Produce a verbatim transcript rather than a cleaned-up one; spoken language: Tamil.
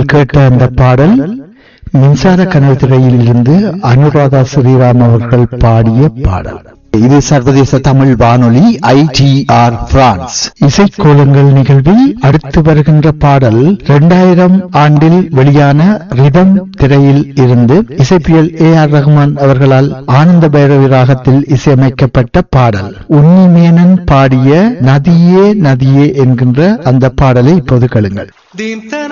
நீங்கள் கேட்ட அந்த பாடல் மின்சார கனவு திரையில் இருந்து அனுராதா ஸ்ரீராம் அவர்கள் பாடிய பாடல். இது சர்வதேச தமிழ் வானொலி ஐ டி ஆர் பிரான்ஸ் இசைக்கோலங்கள் நிகழ்வில் அடுத்து வருகின்ற பாடல் இரண்டாயிரம் ஆண்டில் வெளியான ரிதம் திரையில் இருந்து இசைப்பியல் ஏ ஆர் ரஹ்மான் அவர்களால் ஆனந்த பைரவி ராகத்தில் இசையமைக்கப்பட்ட பாடல். உன்னிமேனன் பாடிய நதியே நதியே என்கின்ற அந்த பாடலை இப்போது கேளுங்கள்.